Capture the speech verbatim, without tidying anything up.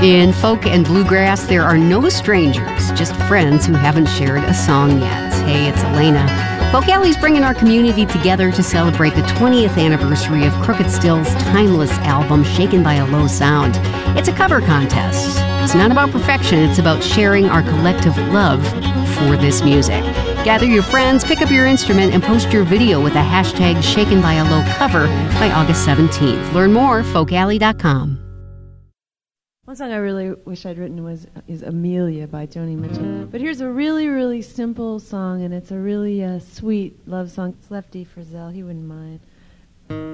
In folk and bluegrass, there are no strangers, just friends who haven't shared a song yet. Hey, it's Elena. Folk Alley's bringing our community together to celebrate the twentieth anniversary of Crooked Still's timeless album, Shaken by a Low Sound. It's a cover contest. It's not about perfection, it's about sharing our collective love for this music. Gather your friends, pick up your instrument, and post your video with the hashtag Shaken by a Low cover by August seventeenth. Learn more, folk alley dot com. One song I really wish I'd written was is Amelia by Joni Mitchell. But here's a really, really simple song, and it's a really uh, sweet love song. It's Lefty Frizzell. He wouldn't mind.